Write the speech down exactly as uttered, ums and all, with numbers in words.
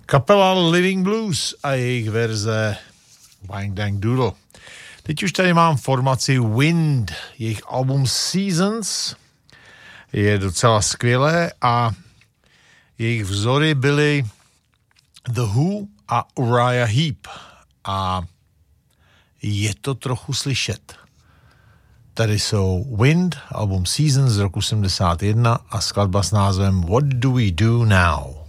Kapela Living Blues a jejich verze Wang Dang Doodle. Teď už tady mám formaci Wind. Jejich album Seasons je docela skvělé a jejich vzory byly The Who a Uriah Heep. A je to trochu slyšet. Tady jsou Wind, album Seasons z roku sedmdesát jedna a skladba s názvem What Do We Do Now?